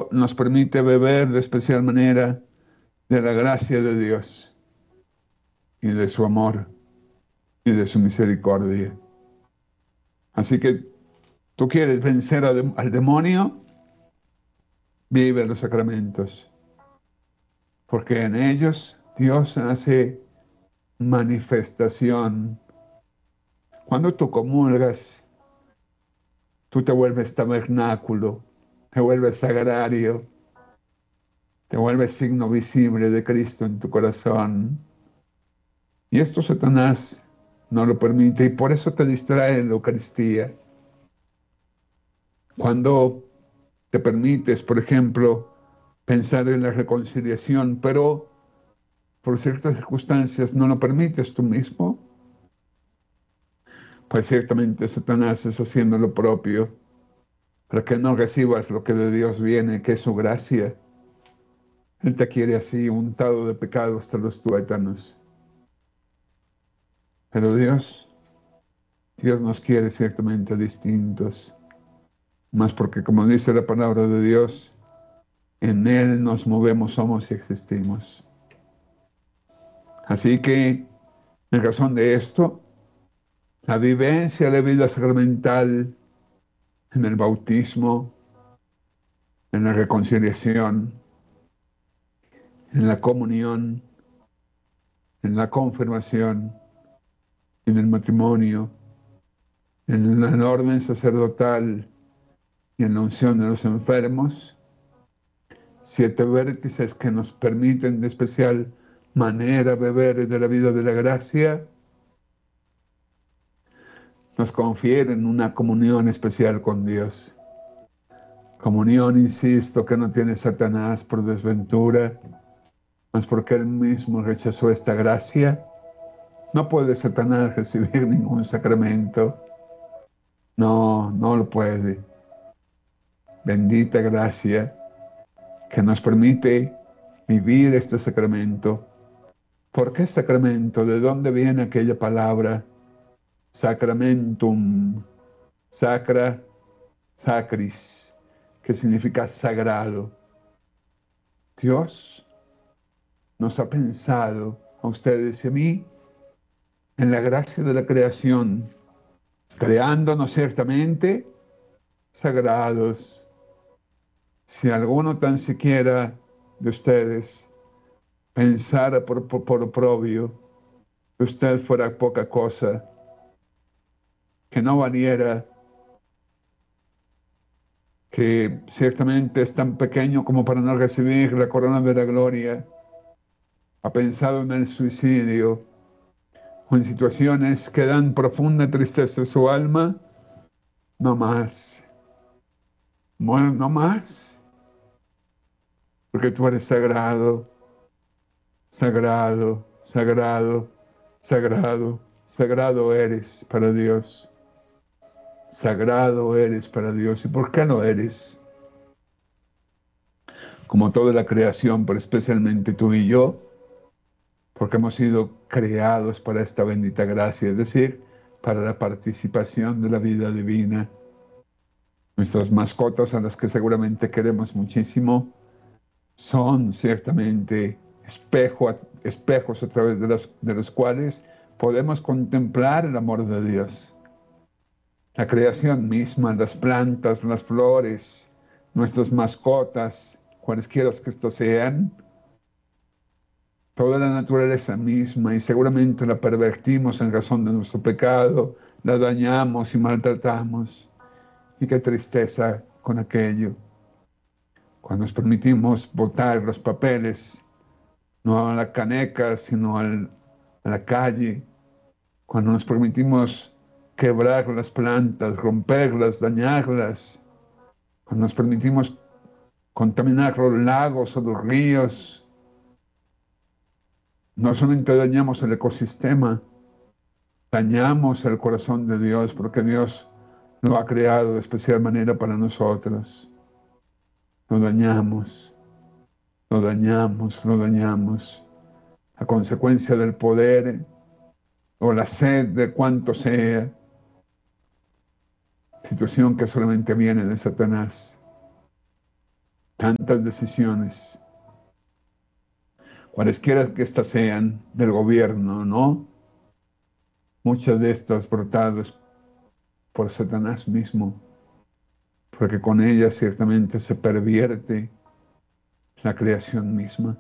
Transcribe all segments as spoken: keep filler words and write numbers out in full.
Cristo nos permite beber de especial manera de la gracia de Dios y de su amor y de su misericordia. Así que tú quieres vencer al, al demonio, vive los sacramentos, porque en ellos Dios hace manifestación. Cuando tú comulgas, tú te vuelves tabernáculo, te vuelves sagrario, te vuelves signo visible de Cristo en tu corazón. Y esto Satanás no lo permite y por eso te distrae en la Eucaristía. Cuando te permites, por ejemplo, pensar en la reconciliación, pero por ciertas circunstancias no lo permites tú mismo, pues ciertamente Satanás es haciendo lo propio para que no recibas lo que de Dios viene, que es su gracia. Él te quiere así, untado de pecado hasta los tuétanos. Pero Dios, Dios nos quiere ciertamente distintos, más porque como dice la palabra de Dios, en Él nos movemos, somos y existimos. Así que, en razón de esto, la vivencia de vida sacramental en el bautismo, en la reconciliación, en la comunión, en la confirmación, en el matrimonio, en la orden sacerdotal y en la unción de los enfermos, siete vértices que nos permiten de especial manera beber de la vida de la gracia, nos confieren una comunión especial con Dios. Comunión, insisto, que no tiene Satanás por desventura, mas porque él mismo rechazó esta gracia. No puede Satanás recibir ningún sacramento. No, no lo puede. Bendita gracia que nos permite vivir este sacramento. ¿Por qué sacramento? ¿De dónde viene aquella palabra? Sacramentum, sacra, sacris, que significa sagrado. Dios nos ha pensado a ustedes y a mí en la gracia de la creación, creándonos ciertamente sagrados. Si alguno tan siquiera de ustedes pensara por, por, por oprobio que usted fuera poca cosa, que no valiera, que ciertamente es tan pequeño como para no recibir la corona de la gloria, ha pensado en el suicidio o en situaciones que dan profunda tristeza a su alma, no más. Bueno, no más, porque tú eres sagrado, sagrado, sagrado, sagrado, sagrado eres para Dios. Sagrado eres para Dios. ¿Y por qué no eres? Como toda la creación, pero especialmente tú y yo, porque hemos sido creados para esta bendita gracia, es decir, para la participación de la vida divina. Nuestras mascotas, a las que seguramente queremos muchísimo, son ciertamente espejo, espejos a través de los, de los cuales podemos contemplar el amor de Dios. La creación misma, las plantas, las flores, nuestras mascotas, cualesquiera que estos sean, toda la naturaleza misma, y seguramente la pervertimos en razón de nuestro pecado, la dañamos y maltratamos. Y qué tristeza con aquello. Cuando nos permitimos botar los papeles, no a la caneca, sino al, a la calle, cuando nos permitimos quebrar las plantas, romperlas, dañarlas, cuando nos permitimos contaminar los lagos o los ríos, no solamente dañamos el ecosistema, dañamos el corazón de Dios, porque Dios lo ha creado de especial manera para nosotros. Lo dañamos, lo dañamos, lo dañamos. A consecuencia del poder o la sed de cuanto sea, situación que solamente viene de Satanás. tantas decisiones, cualesquiera que éstas sean, del gobierno, ¿no? Muchas de estas brotadas por Satanás mismo, porque con ellas ciertamente se pervierte la creación misma.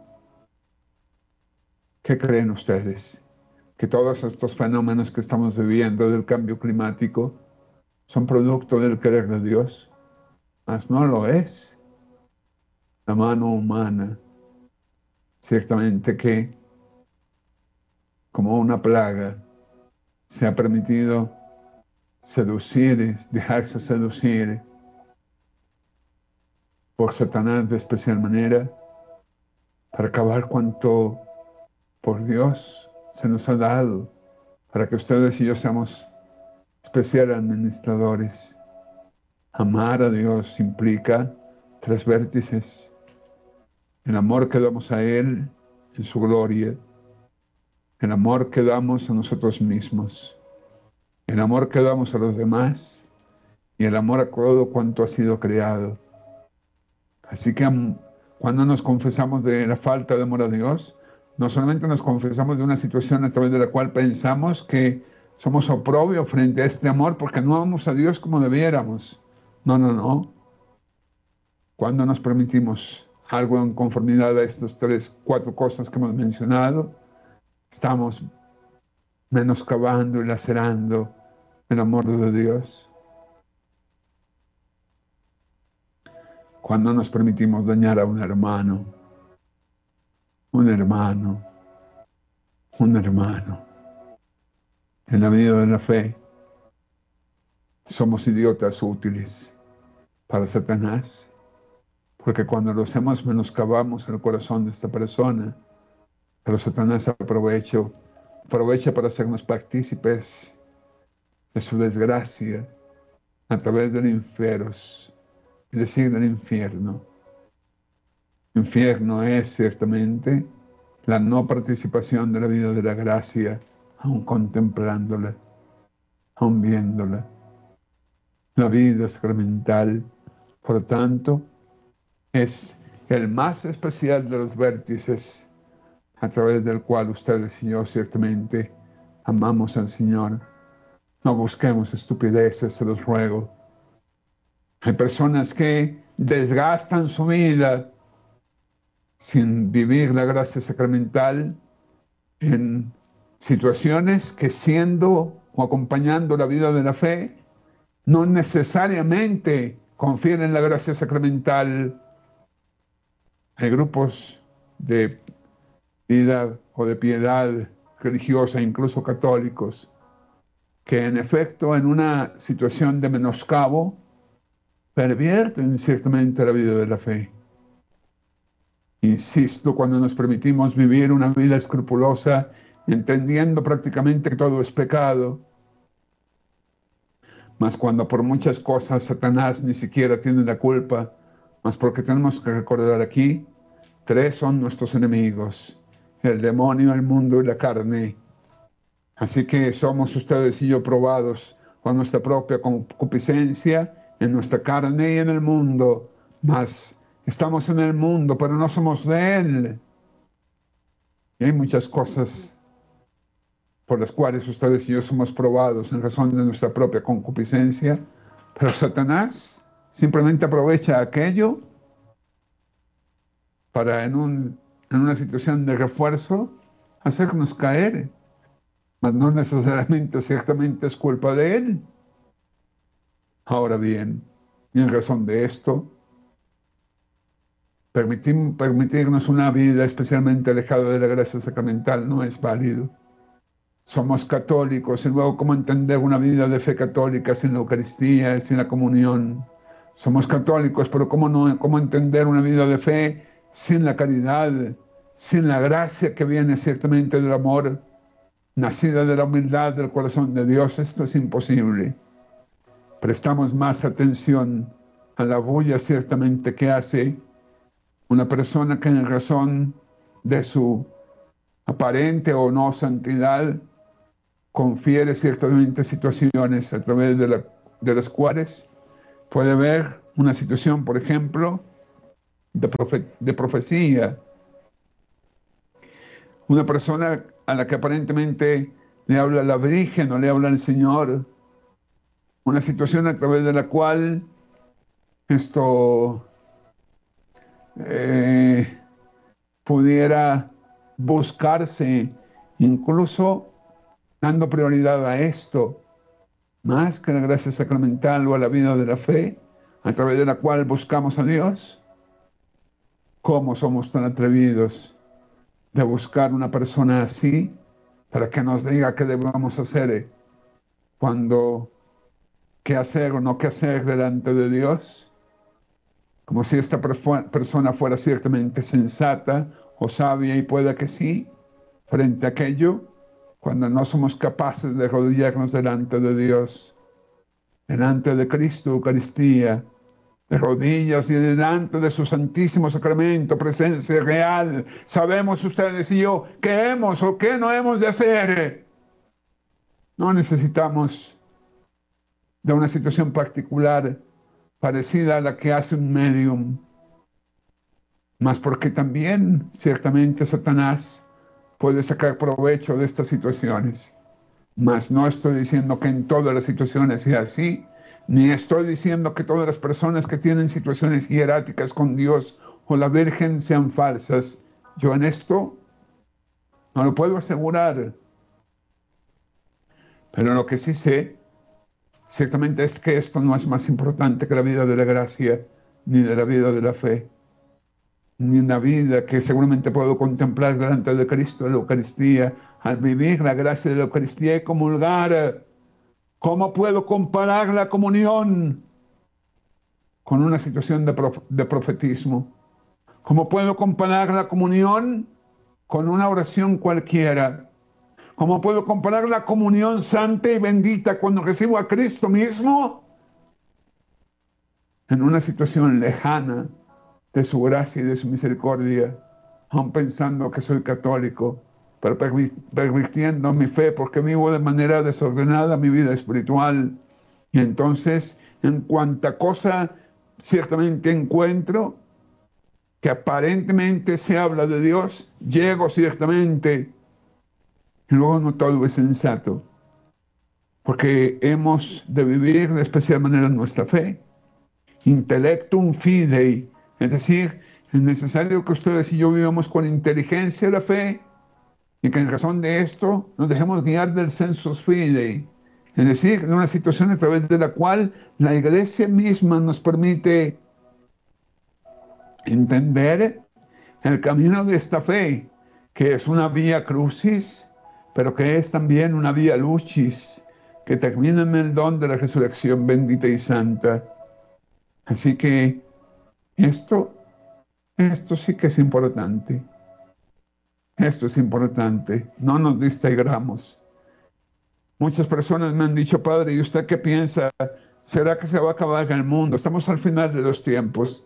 ¿Qué creen ustedes? ¿Que todos estos fenómenos que estamos viviendo del cambio climático son producto del querer de Dios? Mas no lo es. La mano humana, ciertamente que, como una plaga, se ha permitido seducir, dejarse seducir por Satanás de especial manera, para acabar cuanto por Dios se nos ha dado, para que ustedes y yo seamos especiales administradores. Amar a Dios implica tres vértices: el amor que damos a Él en su gloria, el amor que damos a nosotros mismos, el amor que damos a los demás y el amor a todo cuanto ha sido creado. Así que cuando nos confesamos de la falta de amor a Dios, no solamente nos confesamos de una situación a través de la cual pensamos que somos oprobio frente a este amor porque no amamos a Dios como debiéramos. No, no, no. Cuando nos permitimos algo en conformidad a estas tres, cuatro cosas que hemos mencionado, estamos menoscabando y lacerando el amor de Dios. Cuando nos permitimos dañar a un hermano, un hermano, un hermano, en la vida de la fe, somos idiotas útiles para Satanás, porque cuando lo hacemos menoscabamos el corazón de esta persona, pero Satanás aprovecha, aprovecha para hacernos partícipes de su desgracia a través del infierno, es decir, del infierno. Infierno es ciertamente la no participación de la vida de la gracia, aun contemplándola, aun viéndola. La vida sacramental, por tanto, es el más especial de los vértices a través del cual ustedes y yo ciertamente amamos al Señor. No busquemos estupideces, se los ruego. Hay personas que desgastan su vida sin vivir la gracia sacramental en situaciones que, siendo o acompañando la vida de la fe, no necesariamente confieren la gracia sacramental. Hay grupos de vida o de piedad religiosa, incluso católicos, que en efecto en una situación de menoscabo pervierten ciertamente la vida de la fe. Insisto, cuando nos permitimos vivir una vida escrupulosa, entendiendo prácticamente que todo es pecado, mas cuando por muchas cosas Satanás ni siquiera tiene la culpa, mas porque tenemos que recordar aquí, tres son nuestros enemigos: el demonio, el mundo y la carne. Así que somos ustedes y yo probados con nuestra propia concupiscencia en nuestra carne y en el mundo, mas estamos en el mundo, pero no somos de él. Y hay muchas cosas por las cuales ustedes y yo somos probados en razón de nuestra propia concupiscencia, pero Satanás simplemente aprovecha aquello para en, un, en una situación de refuerzo hacernos caer, mas no necesariamente, ciertamente es culpa de él. Ahora bien, y en razón de esto, permitir, permitirnos una vida especialmente alejada de la gracia sacramental no es válido. Somos católicos y luego, ¿cómo entender una vida de fe católica sin la Eucaristía, sin la comunión? Somos católicos, pero ¿cómo, no, cómo entender una vida de fe sin la caridad, sin la gracia que viene ciertamente del amor, nacida de la humildad del corazón de Dios? Esto es imposible. Prestamos más atención a la bulla ciertamente que hace una persona que en razón de su aparente o no santidad confiere ciertamente situaciones a través de, la, de las cuales puede ver una situación, por ejemplo, de, profe de profecía. Una persona a la que aparentemente le habla la Virgen o le habla el Señor. Una situación a través de la cual esto eh, pudiera buscarse, incluso dando prioridad a esto, más que a la gracia sacramental o a la vida de la fe, a través de la cual buscamos a Dios. ¿Cómo somos tan atrevidos de buscar una persona así para que nos diga qué debemos hacer cuando qué hacer o no qué hacer delante de Dios? Como si esta persona fuera ciertamente sensata o sabia, y pueda que sí, frente a aquello, cuando no somos capaces de arrodillarnos delante de Dios, delante de Cristo, Eucaristía, de rodillas y delante de su santísimo sacramento, presencia real. Sabemos ustedes y yo qué hemos o qué no hemos de hacer. No necesitamos de una situación particular parecida a la que hace un medium, mas porque también ciertamente Satanás puede sacar provecho de estas situaciones. Mas no estoy diciendo que en todas las situaciones sea así, ni estoy diciendo que todas las personas que tienen situaciones hieráticas con Dios o la Virgen sean falsas. Yo en esto no lo puedo asegurar. Pero lo que sí sé, ciertamente, es que esto no es más importante que la vida de la gracia, ni de la vida de la fe, ni la vida que seguramente puedo contemplar delante de Cristo en la Eucaristía, al vivir la gracia de la Eucaristía y comulgar. ¿Cómo puedo comparar la comunión con una situación de, prof de profetismo? ¿Cómo puedo comparar la comunión con una oración cualquiera? ¿Cómo puedo comparar la comunión santa y bendita cuando recibo a Cristo mismo en una situación lejana de su gracia y de su misericordia, aun pensando que soy católico, pero pervirtiendo mi fe porque vivo de manera desordenada mi vida espiritual? Y entonces, en cuanta cosa ciertamente encuentro que aparentemente se habla de Dios, llego ciertamente, y luego no todo es sensato, porque hemos de vivir de especial manera nuestra fe. Intellectum fidei, es decir, es necesario que ustedes y yo vivamos con inteligencia la fe, y que en razón de esto nos dejemos guiar del sensus fidei, es decir, de una situación a través de la cual la Iglesia misma nos permite entender el camino de esta fe, que es una vía crucis, pero que es también una vía lucis, que termina en el don de la resurrección bendita y santa. Así que esto, esto sí que es importante. Esto es importante. No nos distraigamos. Muchas personas me han dicho: padre, ¿y usted qué piensa? ¿Será que se va a acabar el mundo? Estamos al final de los tiempos.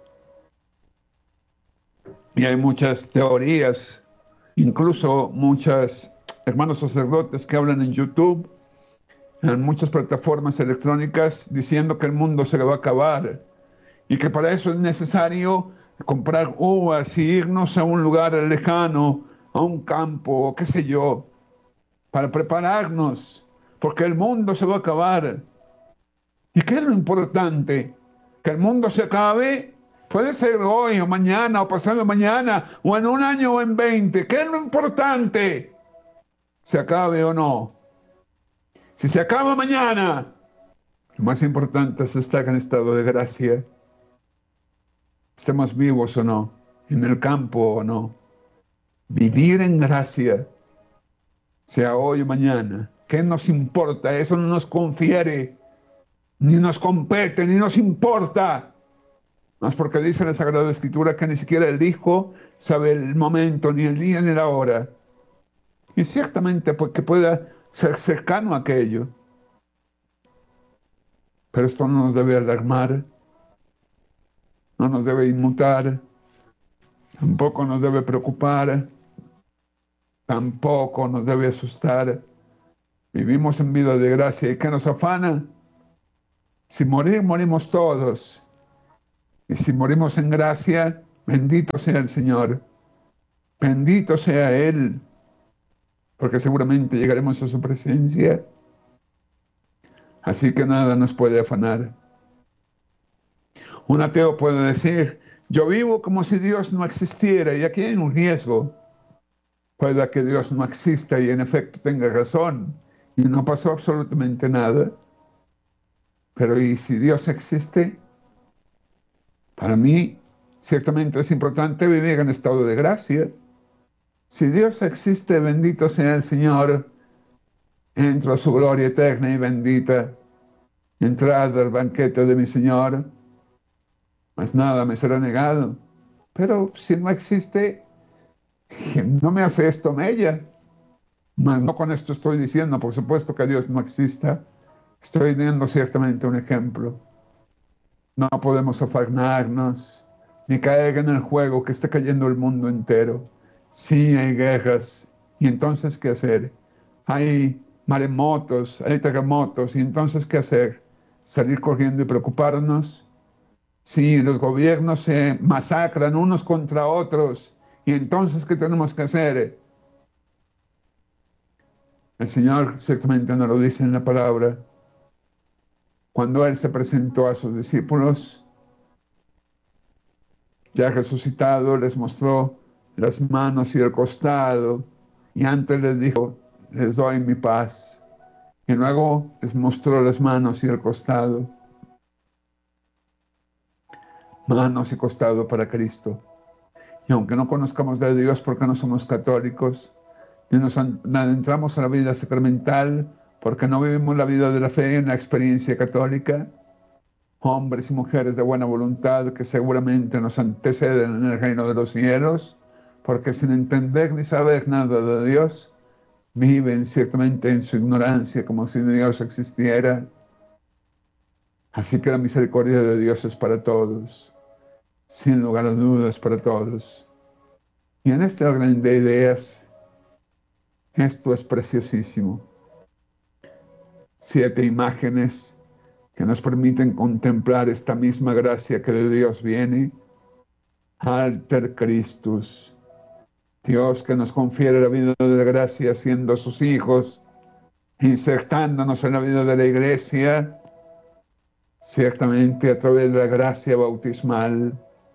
Y hay muchas teorías, incluso muchos hermanos sacerdotes que hablan en YouTube, en muchas plataformas electrónicas, diciendo que el mundo se le va a acabar y que para eso es necesario comprar uvas y irnos a un lugar lejano, a un campo, qué sé yo, para prepararnos, porque el mundo se va a acabar. ¿Y qué es lo importante? ¿Que el mundo se acabe? Puede ser hoy o mañana o pasado mañana o en un año o en veinte. ¿Qué es lo importante? ¿Se acabe o no? Si se acaba mañana, lo más importante es estar en estado de gracia. Estemos vivos o no, en el campo o no. Vivir en gracia, sea hoy o mañana. ¿Qué nos importa? Eso no nos confiere, ni nos compete, ni nos importa. Más porque dice la Sagrada Escritura que ni siquiera el Hijo sabe el momento, ni el día, ni la hora. Y ciertamente pues, que pueda ser cercano a aquello. Pero esto no nos debe alarmar, no nos debe inmutar, tampoco nos debe preocupar, tampoco nos debe asustar. Vivimos en vida de gracia. ¿Y qué nos afana? Si morir, morimos todos. Y si morimos en gracia, Bendito sea el Señor, bendito sea Él, porque seguramente llegaremos a su presencia. Así que nada nos puede afanar. Un ateo puede decir, yo vivo como si Dios no existiera, y aquí hay un riesgo. Pueda que Dios no exista y en efecto tenga razón, y no pasó absolutamente nada. Pero ¿y si Dios existe? Para mí, ciertamente es importante vivir en estado de gracia. Si Dios existe, bendito sea el Señor, entro a su gloria eterna y bendita. Entrad al banquete de mi Señor, mas nada me será negado. Pero si no existe, no me hace esto mella. Mas no con esto estoy diciendo, por supuesto, que Dios no exista. Estoy dando ciertamente un ejemplo. No podemos afanarnos ni caer en el juego que está cayendo el mundo entero. Sí, hay guerras. ¿Y entonces qué hacer? Hay maremotos, hay terremotos. ¿Y entonces qué hacer? ¿Salir corriendo y preocuparnos? Sí, los gobiernos se masacran unos contra otros. ¿Y entonces qué tenemos que hacer? El Señor ciertamente no lo dice en la palabra. Cuando Él se presentó a sus discípulos, ya resucitado, les mostró las manos y el costado, y antes les dijo, les doy mi paz. Y luego les mostró las manos y el costado, manos y costado para Cristo. Y aunque no conozcamos de Dios porque no somos católicos, ni nos adentramos a la vida sacramental porque no vivimos la vida de la fe en la experiencia católica, hombres y mujeres de buena voluntad que seguramente nos anteceden en el reino de los cielos, porque sin entender ni saber nada de Dios, viven ciertamente en su ignorancia como si Dios existiera. Así que la misericordia de Dios es para todos, sin lugar a dudas para todos. Y en este orden de ideas, esto es preciosísimo. Siete imágenes que nos permiten contemplar esta misma gracia que de Dios viene. Alter Christus, Dios que nos confiere la vida de la gracia siendo sus hijos, insertándonos en la vida de la iglesia, ciertamente a través de la gracia bautismal.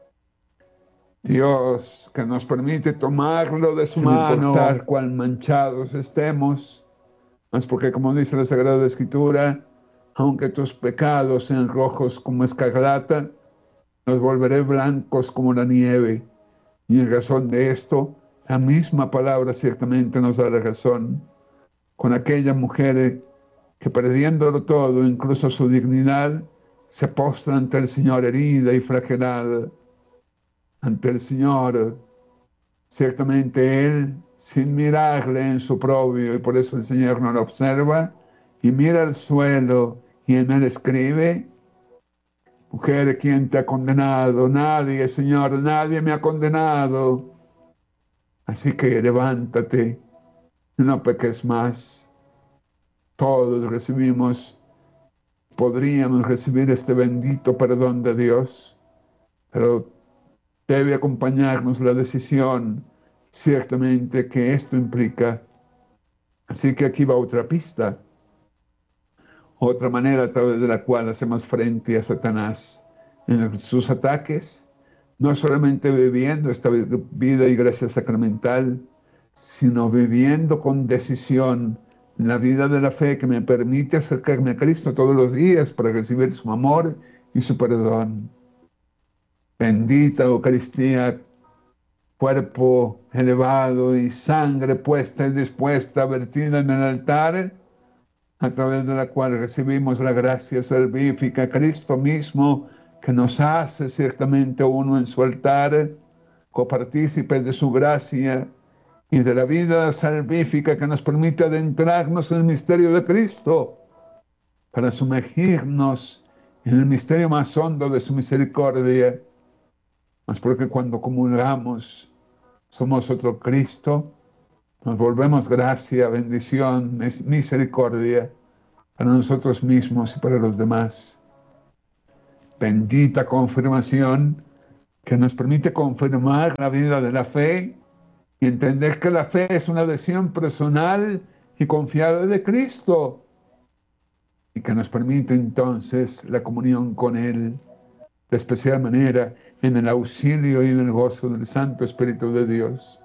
Dios que nos permite tomarlo de su sin mano, importar cuán manchados estemos, mas porque como dice la Sagrada Escritura, aunque tus pecados sean rojos como escarlata, los volveré blancos como la nieve. Y en razón de esto, la misma palabra ciertamente nos da la razón. Con aquella mujer que perdiéndolo todo, incluso su dignidad, se postra ante el Señor herida y flagelada. Ante el Señor, ciertamente Él, sin mirarle en su propio, y por eso el Señor no lo observa, y mira al suelo, y en Él escribe, mujer, ¿quién te ha condenado? Nadie, Señor, nadie me ha condenado. Así que levántate, no peques más. Todos recibimos, podríamos recibir este bendito perdón de Dios, pero debe acompañarnos la decisión, ciertamente, que esto implica. Así que aquí va otra pista, otra manera a través de la cual hacemos frente a Satanás en sus ataques, no solamente viviendo esta vida y gracia sacramental, sino viviendo con decisión la vida de la fe que me permite acercarme a Cristo todos los días para recibir su amor y su perdón. Bendita Eucaristía, cuerpo elevado y sangre puesta y dispuesta, vertida en el altar, a través de la cual recibimos la gracia salvífica, Cristo mismo, que nos hace ciertamente uno en su altar, copartícipes de su gracia y de la vida salvífica que nos permite adentrarnos en el misterio de Cristo, para sumergirnos en el misterio más hondo de su misericordia. Mas porque cuando comulgamos somos otro Cristo, nos volvemos gracia, bendición, misericordia para nosotros mismos y para los demás. Bendita confirmación, que nos permite confirmar la vida de la fe y entender que la fe es una adhesión personal y confiada de Cristo, y que nos permite entonces la comunión con Él de especial manera en el auxilio y en el gozo del Santo Espíritu de Dios.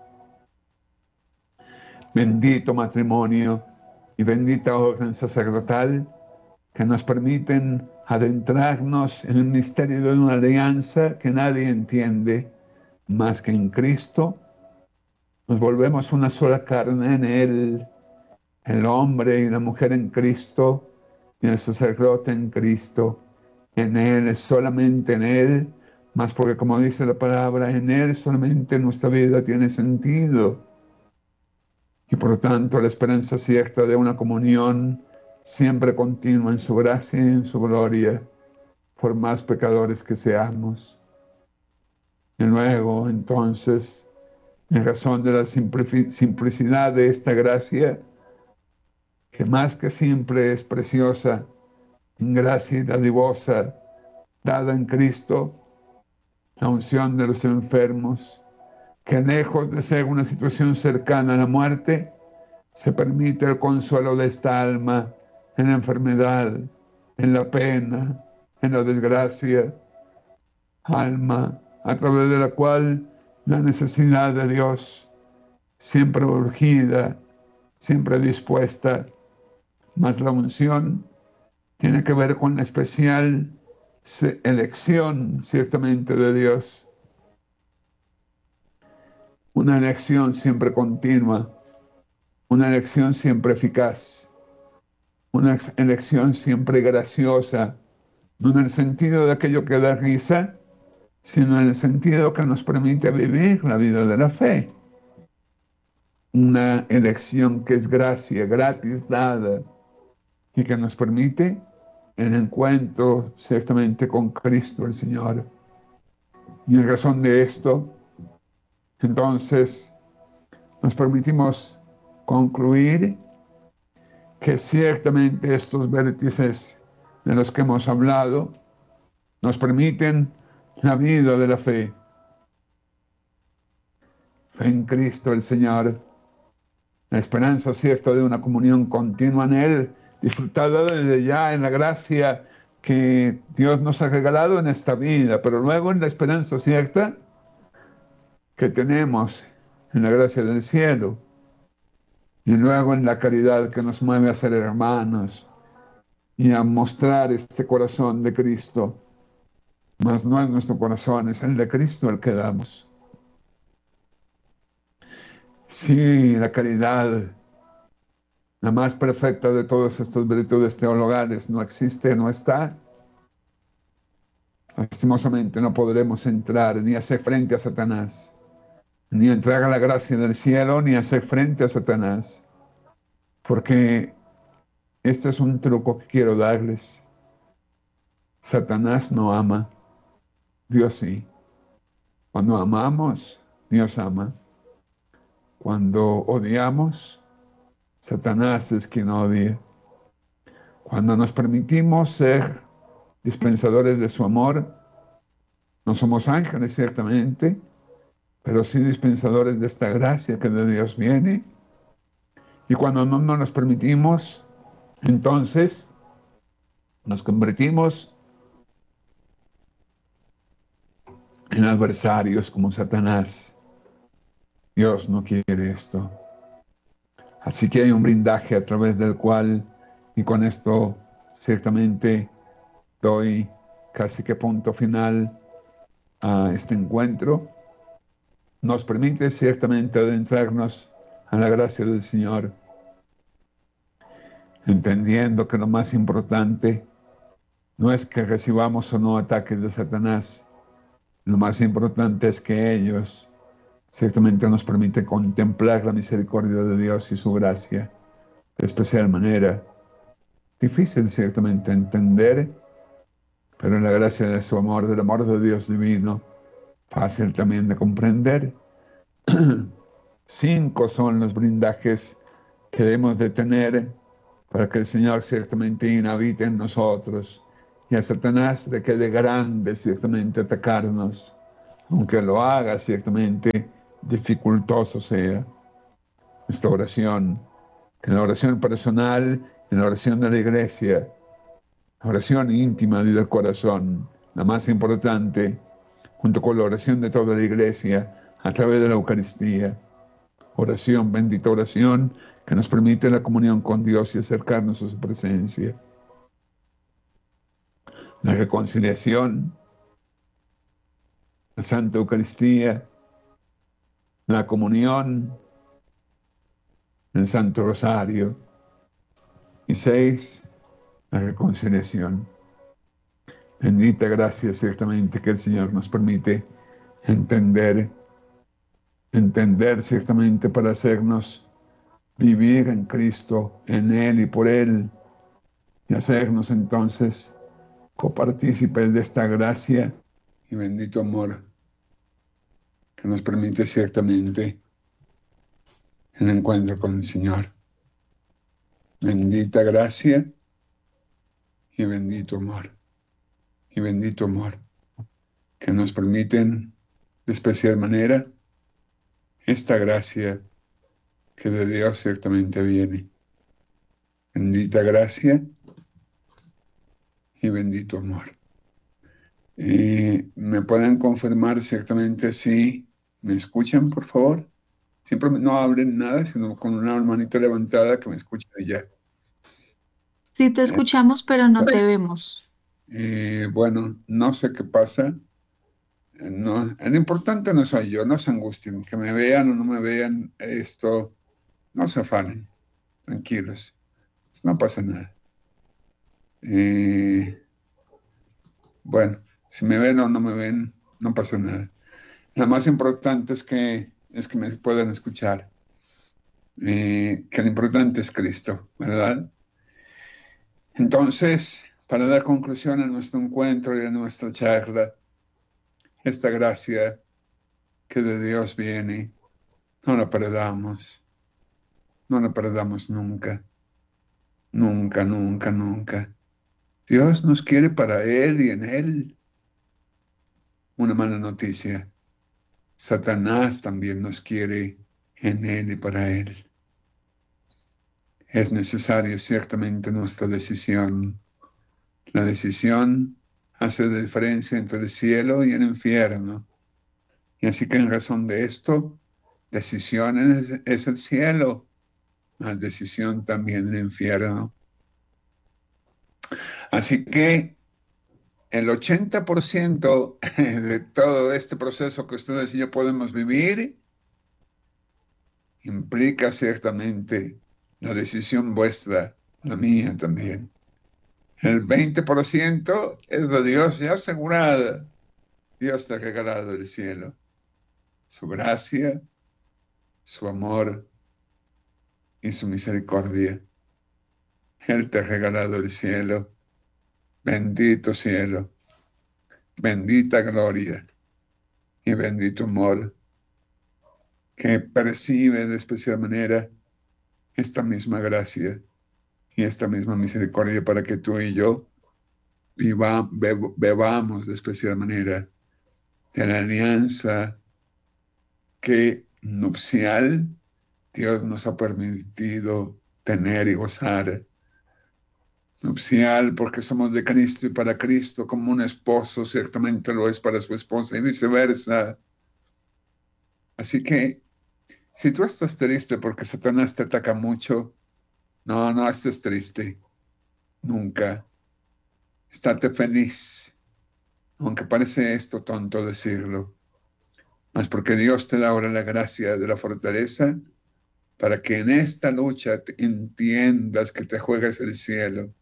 Bendito matrimonio y bendita orden sacerdotal que nos permiten adentrarnos en el misterio de una alianza que nadie entiende más que en Cristo. Nos volvemos una sola carne en Él, el hombre y la mujer en Cristo, y el sacerdote en Cristo. En Él, es solamente en Él, más porque como dice la palabra, en Él solamente nuestra vida tiene sentido. Y por lo tanto la esperanza cierta de una comunión siempre continua en su gracia y en su gloria, por más pecadores que seamos. Y luego, entonces, en razón de la simplicidad de esta gracia, que más que simple es preciosa, en gracia y dadivosa, dada en Cristo, la unción de los enfermos, que lejos de ser una situación cercana a la muerte, se permite el consuelo de esta alma en la enfermedad, en la pena, en la desgracia, alma a través de la cual la necesidad de Dios, siempre urgida, siempre dispuesta, más la unción, tiene que ver con la especial elección, ciertamente, de Dios. Una elección siempre continua, una elección siempre eficaz, una elección siempre graciosa, no en el sentido de aquello que da risa, sino en el sentido que nos permite vivir la vida de la fe. Una elección que es gracia, gratis dada, y que nos permite el encuentro ciertamente con Cristo el Señor. Y en razón de esto, entonces, nos permitimos concluir que ciertamente estos vértices de los que hemos hablado nos permiten la vida de la fe. Fe en Cristo el Señor, la esperanza cierta de una comunión continua en Él, disfrutada desde ya en la gracia que Dios nos ha regalado en esta vida, pero luego en la esperanza cierta que tenemos en la gracia del cielo, y luego en la caridad que nos mueve a ser hermanos y a mostrar este corazón de Cristo. Mas no es nuestro corazón, es el de Cristo el que damos. Sí, la caridad, la más perfecta de todas estas virtudes teologales, no existe, no está. Lastimosamente no podremos entrar ni hacer frente a Satanás, ni entrar a la gracia del cielo, ni hacer frente a Satanás. Porque este es un truco que quiero darles. Satanás no ama, Dios sí. Cuando amamos, Dios ama. Cuando odiamos, Satanás es quien odia. Cuando nos permitimos ser dispensadores de su amor, no somos ángeles ciertamente, pero sí dispensadores de esta gracia que de Dios viene. Y cuando no, no nos permitimos, entonces nos convertimos en adversarios como Satanás. Dios no quiere esto. Así que hay un blindaje a través del cual, y con esto ciertamente doy casi que punto final a este encuentro, nos permite ciertamente adentrarnos a la gracia del Señor, entendiendo que lo más importante no es que recibamos o no ataques de Satanás, lo más importante es que ellos ciertamente nos permiten contemplar la misericordia de Dios y su gracia de especial manera. Difícil ciertamente entender, pero en la gracia de su amor, del amor de Dios divino, fácil también de comprender. Cinco son los blindajes que debemos de tener para que el Señor ciertamente inhabite en nosotros y a Satanás le quede grande ciertamente atacarnos, aunque lo haga ciertamente dificultoso sea. Nuestra oración, en la oración personal, en la oración de la iglesia, la oración íntima y del corazón, la más importante, junto con la oración de toda la iglesia, a través de la Eucaristía. Oración, bendita oración, que nos permite la comunión con Dios y acercarnos a su presencia. La reconciliación, la Santa Eucaristía, la comunión, el Santo Rosario. Y seis, la reconciliación. Bendita gracia ciertamente que el Señor nos permite entender, entender ciertamente para hacernos vivir en Cristo, en Él y por Él, y hacernos entonces copartícipes de esta gracia y bendito amor que nos permite ciertamente el encuentro con el Señor. Bendita gracia y bendito amor, y bendito amor, que nos permiten de especial manera esta gracia que de Dios ciertamente viene. Bendita gracia y bendito amor. Eh, ¿Me pueden confirmar ciertamente si me escuchan, por favor? Siempre no hablen nada, sino con una manita levantada que me escuchen allá. Sí te Eh, escuchamos, pero no te vemos. eh, bueno, no sé qué pasa. Eh, No, lo importante no soy yo, no se angustien, que me vean o no me vean, esto, no se afanen, tranquilos, no pasa nada. Eh, bueno, si me ven o no me ven, no pasa nada. Lo más importante es que, es que me puedan escuchar, eh, que lo importante es Cristo, ¿verdad? Entonces, para dar conclusión a nuestro encuentro y a nuestra charla, esta gracia que de Dios viene, no la perdamos, no la perdamos nunca, nunca, nunca, nunca. Dios nos quiere para Él y en Él. Una mala noticia, Satanás también nos quiere en Él y para Él. Es necesario ciertamente nuestra decisión. La decisión hace la diferencia entre el cielo y el infierno. Y así que en razón de esto, decisión es, es el cielo, la decisión también el infierno. Así que el ochenta por ciento de todo este proceso que ustedes y yo podemos vivir implica ciertamente la decisión vuestra, la mía también. El veinte por ciento es de Dios ya asegurada. Dios te ha regalado el cielo, su gracia, su amor y su misericordia. Él te ha regalado el cielo. Bendito cielo, bendita gloria y bendito amor que percibe de especial manera esta misma gracia y esta misma misericordia para que tú y yo viva, beb, bebamos de especial manera de la alianza que nupcial Dios nos ha permitido tener y gozar. Nupcial porque somos de Cristo y para Cristo, como un esposo ciertamente lo es para su esposa y viceversa. Así que si tú estás triste porque Satanás te ataca mucho, no, no estés triste, nunca. Estate feliz, aunque parece esto tonto decirlo, mas porque Dios te da ahora la gracia de la fortaleza para que en esta lucha te entiendas que te juegas el cielo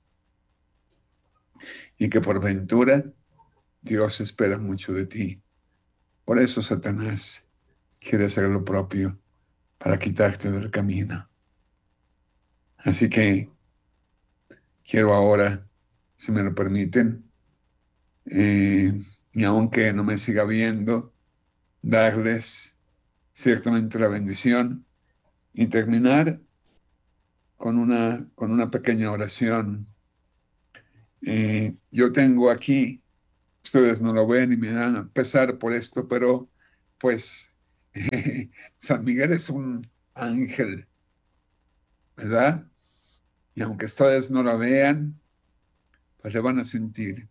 y que por ventura Dios espera mucho de ti. Por eso Satanás quiere hacer lo propio para quitarte del camino. Así que quiero ahora, si me lo permiten, eh, y aunque no me siga viendo, darles ciertamente la bendición y terminar con una, con una pequeña oración. Eh, yo tengo aquí Ustedes no lo ven y me dan a pesar por esto, pero pues San Miguel es un ángel, ¿verdad? Y aunque ustedes no lo vean, pues le van a sentir.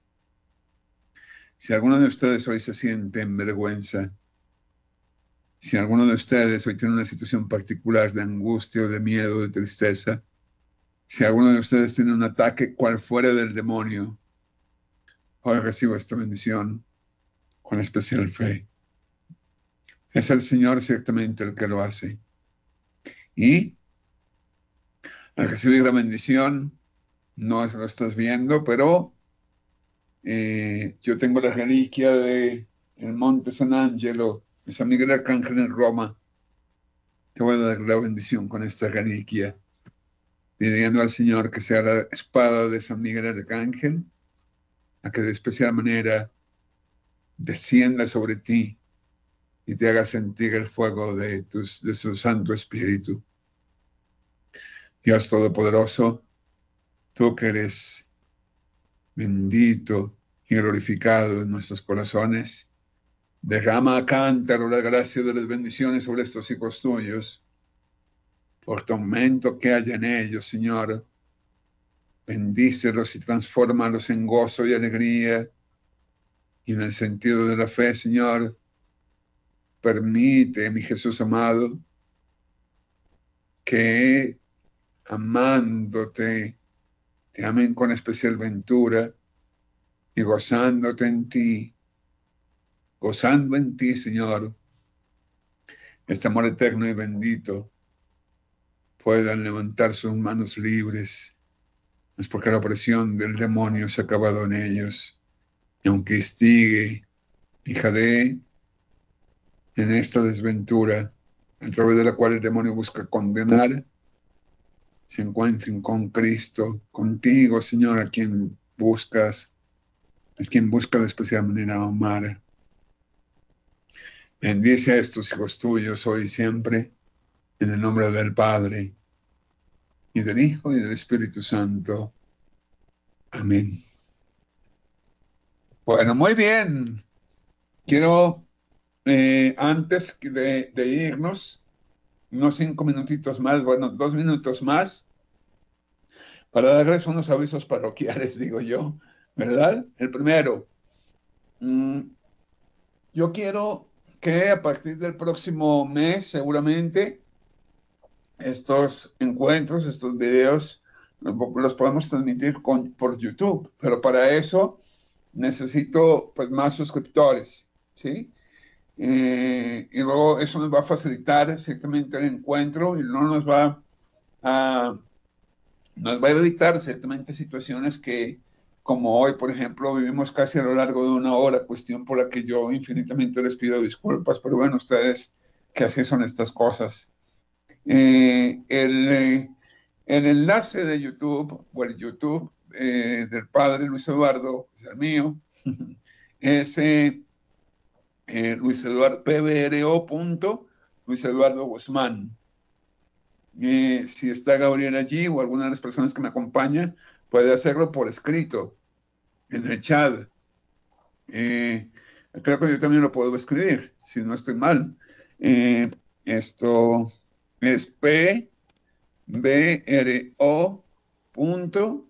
Si alguno de ustedes hoy se siente en vergüenza, si alguno de ustedes hoy tiene una situación particular de angustia o de miedo, de tristeza, si alguno de ustedes tiene un ataque cual fuera del demonio, hoy recibo esta bendición con especial fe. Es el Señor ciertamente el que lo hace. Y al recibir la bendición, no lo estás viendo, pero eh, yo tengo la reliquia de el Monte San Angelo, de San Miguel Arcángel en Roma. Te voy a dar la bendición con esta reliquia, pidiendo al Señor que sea la espada de San Miguel Arcángel, a que de especial manera descienda sobre ti y te haga sentir el fuego de, tus, de su Santo Espíritu. Dios Todopoderoso, tú que eres bendito y glorificado en nuestros corazones, derrama a cántaro la gracia de las bendiciones sobre estos hijos tuyos. Por tormento que haya en ellos, Señor, bendícelos y transfórmalos en gozo y alegría. Y en el sentido de la fe, Señor, permite, mi Jesús amado, que amándote, te amen con especial ventura y gozándote en ti, gozando en ti, Señor, este amor eterno y bendito, puedan levantar sus manos libres. Es porque la opresión del demonio se ha acabado en ellos. Y aunque estigue y jadee en esta desventura, a través de la cual el demonio busca condenar, se encuentren con Cristo, contigo, Señor, a quien buscas, a quien busca de especial manera amar. Bendice a estos hijos tuyos hoy y siempre, en el nombre del Padre, y del Hijo, y del Espíritu Santo. Amén. Bueno, muy bien. Quiero, eh, antes de, de irnos, unos cinco minutitos más, bueno, dos minutos más, para darles unos avisos parroquiales, digo yo, ¿verdad? El primero, mmm, yo quiero que a partir del próximo mes, seguramente, estos encuentros, estos videos, los podemos transmitir con, por YouTube, pero para eso necesito pues más suscriptores, ¿sí? Eh, y luego eso nos va a facilitar ciertamente el encuentro y no nos va a, nos va a evitar ciertamente situaciones que, como hoy, por ejemplo, vivimos casi a lo largo de una hora, cuestión por la que yo infinitamente les pido disculpas, pero bueno, ustedes que así son estas cosas. Eh, el, eh, el enlace de YouTube, o el YouTube eh, del padre Luis Eduardo, el mío, es eh, eh, Luis Eduardo, P B R O punto Luis Eduardo Guzmán. Eh, si está Gabriel allí o alguna de las personas que me acompañan, puede hacerlo por escrito, en el chat. Eh, creo que yo también lo puedo escribir, si no estoy mal. Eh, esto es P B R O punto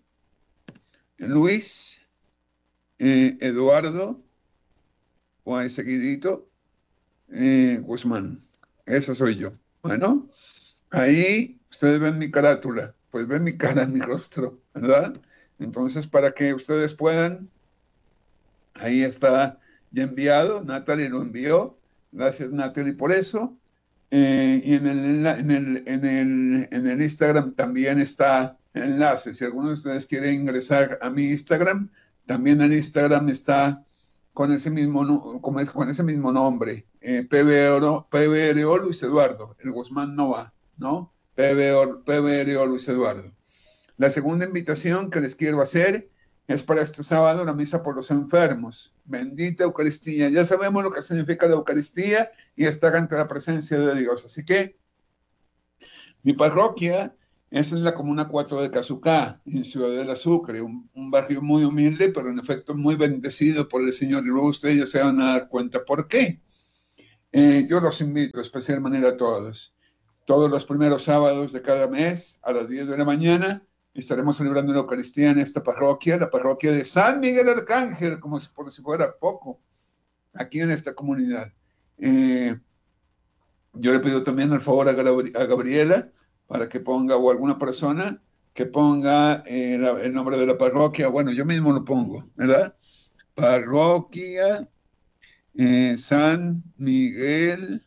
Luis eh, Eduardo, o ahí seguidito, eh, Guzmán. Esa soy yo. Bueno, ahí ustedes ven mi carátula, pues ven mi cara, mi rostro, ¿verdad? Entonces, para que ustedes puedan, ahí está ya enviado, Natalie lo envió, gracias Natalie por eso. Eh, y en el, en, el, en, el, en el Instagram también está el enlace. Si alguno de ustedes quiere ingresar a mi Instagram, también el Instagram está con ese mismo, con, con ese mismo nombre, eh, P B R O Luis Eduardo, el Guzmán no va, ¿no? P B R O Luis Eduardo. La segunda invitación que les quiero hacer es para este sábado la misa por los enfermos. Bendita Eucaristía. Ya sabemos lo que significa la Eucaristía y estar ante la presencia de Dios. Así que mi parroquia Esa es la Comuna cuatro de Cazucá, en Ciudad del Sucre, un, un barrio muy humilde, pero en efecto muy bendecido por el Señor. Y luego ustedes ya se van a dar cuenta por qué. Eh, yo los invito de especial manera a todos. Todos los primeros sábados de cada mes, a las diez de la mañana, estaremos celebrando la Eucaristía en esta parroquia, la parroquia de San Miguel Arcángel, como si por si fuera poco, aquí en esta comunidad. Eh, yo le pido también el favor a, Gabri a Gabriela para que ponga, o alguna persona que ponga eh, la, el nombre de la parroquia. Bueno, yo mismo lo pongo, ¿verdad? Parroquia eh, San Miguel,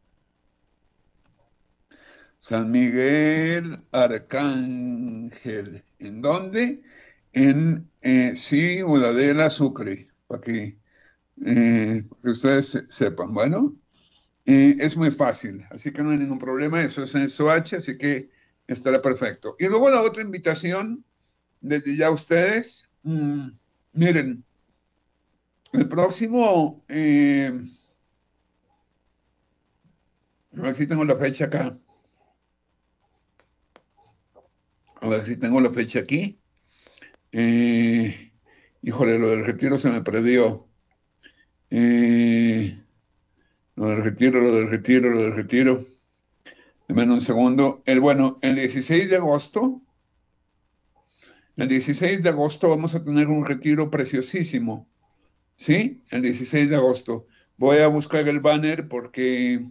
San Miguel Arcángel. ¿En dónde? En eh, Ciudadela Sucre, para que, eh, que ustedes se, sepan. Bueno, eh, es muy fácil, así que no hay ningún problema. Eso es en Soacha, así que estará perfecto. Y luego la otra invitación, desde ya ustedes, mmm, miren, el próximo, eh, a ver si tengo la fecha acá. A ver si tengo la fecha aquí. Eh, híjole, lo del retiro se me perdió. Eh, lo del retiro, lo del retiro, lo del retiro. Deme un segundo. El, bueno, el dieciséis de agosto, el dieciséis de agosto vamos a tener un retiro preciosísimo. ¿Sí? El dieciséis de agosto. Voy a buscar el banner porque,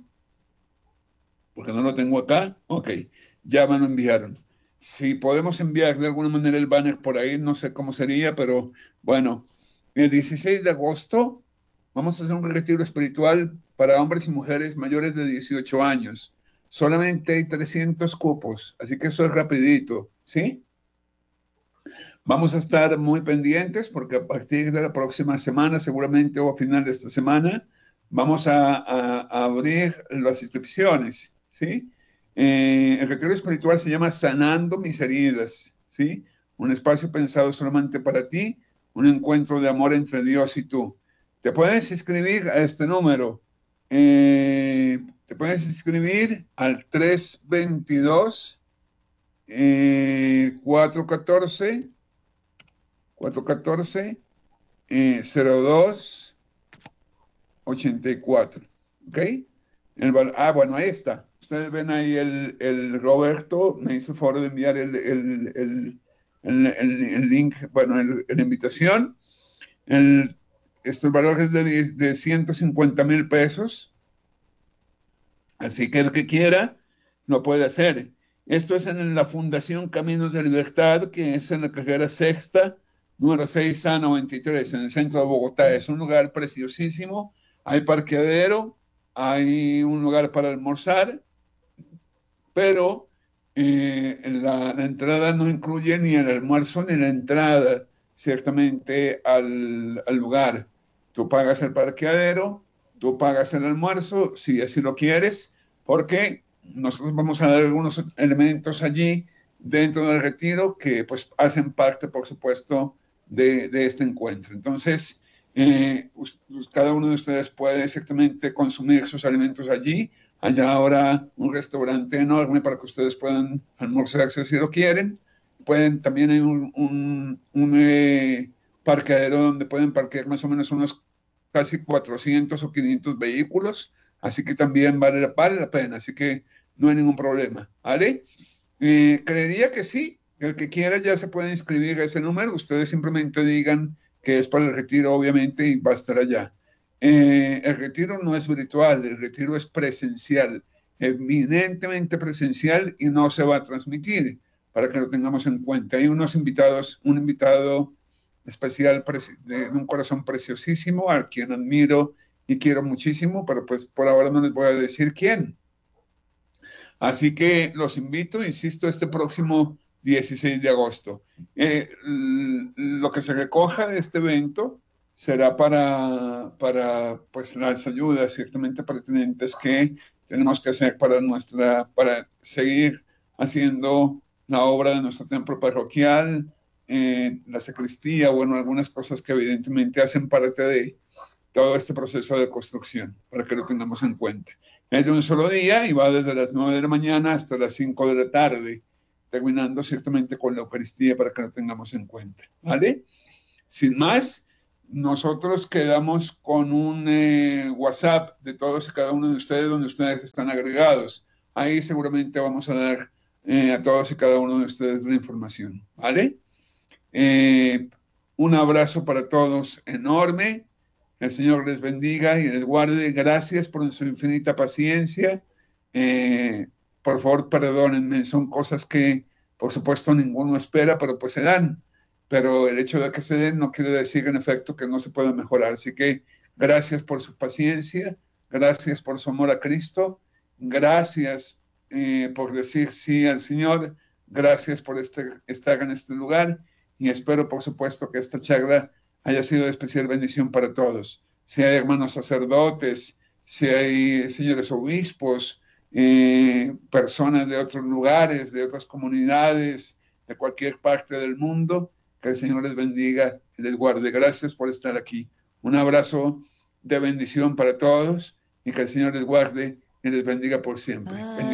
porque no lo tengo acá. Ok, ya me lo enviaron. Si podemos enviar de alguna manera el banner por ahí, no sé cómo sería, pero bueno, el dieciséis de agosto vamos a hacer un retiro espiritual para hombres y mujeres mayores de dieciocho años. Solamente hay trescientos cupos, así que eso es rapidito, ¿sí? Vamos a estar muy pendientes porque a partir de la próxima semana, seguramente o a final de esta semana, vamos a, a, a abrir las inscripciones, ¿sí? Eh, el retiro espiritual se llama Sanando Mis Heridas, ¿sí? Un espacio pensado solamente para ti, un encuentro de amor entre Dios y tú. Te puedes inscribir a este número. Eh, te puedes inscribir al tres veintidós, eh, cuatro catorce, cuatro catorce, eh, cero dos, ochenta y cuatro. ¿Ok? El, ah, bueno, ahí está. Ustedes ven ahí el, el Roberto, me hizo el favor de enviar el, el, el, el, el, el link, bueno, el, la invitación. El, estos valores de, de ciento cincuenta mil pesos. Así que el que quiera lo puede hacer. Esto es en la Fundación Caminos de Libertad, que es en la carrera sexta, número seis A noventa y tres, en el centro de Bogotá. Es un lugar preciosísimo. Hay parqueadero, hay un lugar para almorzar, pero eh, la, la entrada no incluye ni el almuerzo ni la entrada, ciertamente, al, al lugar. Tú pagas el parqueadero, tú pagas el almuerzo, si así lo quieres, porque nosotros vamos a dar algunos elementos allí dentro del retiro que pues hacen parte, por supuesto, de, de este encuentro. Entonces, eh, cada uno de ustedes puede exactamente consumir sus alimentos allí. Allá ahora un restaurante enorme para que ustedes puedan almorzarse si lo quieren. Pueden también hay un, un, un eh, parqueadero donde pueden parquear más o menos unos casi cuatrocientos o quinientos vehículos, así que también vale, vale la pena, así que no hay ningún problema, ¿vale? Eh, creería que sí, el que quiera ya se puede inscribir a ese número, ustedes simplemente digan que es para el retiro, obviamente, y va a estar allá. Eh, el retiro no es virtual, el retiro es presencial, eminentemente presencial y no se va a transmitir, para que lo tengamos en cuenta. Hay unos invitados, un invitado especial de un corazón preciosísimo, a quien admiro y quiero muchísimo, pero pues por ahora no les voy a decir quién. Así que los invito, insisto, este próximo dieciséis de agosto. Eh, lo que se recoja de este evento será para, para pues, las ayudas ciertamente pertinentes que tenemos que hacer para, nuestra, para seguir haciendo la obra de nuestro templo parroquial, eh, la sacristía, bueno, algunas cosas que evidentemente hacen parte de todo este proceso de construcción, para que lo tengamos en cuenta. Es de un solo día y va desde las nueve de la mañana hasta las cinco de la tarde. terminando ciertamente con la Eucaristía para que lo tengamos en cuenta, ¿vale? Sin más, nosotros quedamos con un eh, WhatsApp de todos y cada uno de ustedes donde ustedes están agregados. Ahí seguramente vamos a dar eh, a todos y cada uno de ustedes la información, ¿vale? Eh, un abrazo para todos enorme. El Señor les bendiga y les guarde. Gracias por su infinita paciencia. Eh, por favor, perdónenme, son cosas que, por supuesto, ninguno espera, pero pues se dan. Pero el hecho de que se den no quiere decir, en efecto, que no se pueda mejorar. Así que gracias por su paciencia, gracias por su amor a Cristo, gracias eh, por decir sí al Señor, gracias por este, estar en este lugar y espero, por supuesto, que esta charla haya sido de especial bendición para todos. Si hay hermanos sacerdotes, si hay señores obispos, eh, personas de otros lugares, de otras comunidades, de cualquier parte del mundo, que el Señor les bendiga y les guarde. Gracias por estar aquí. Un abrazo de bendición para todos y que el Señor les guarde y les bendiga por siempre. Bendiciones.